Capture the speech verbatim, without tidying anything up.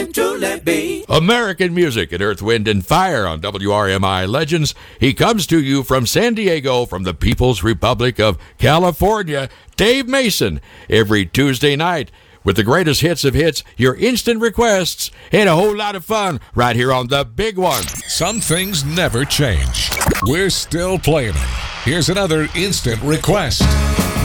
Truly be. American music and Earth, Wind, and Fire on W R M I Legends. He comes to you from San Diego, from the People's Republic of California, Dave Mason, every Tuesday night with the greatest hits of hits, your instant requests, and a whole lot of fun right here on The Big One. Some things never change. We're still playing them. Here's another instant request.